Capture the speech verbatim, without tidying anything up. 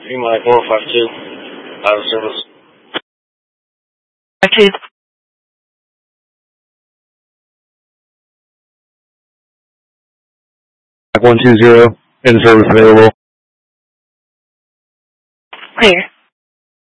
Mike one five two, out of service. five two. one two zero, in service available. Clear.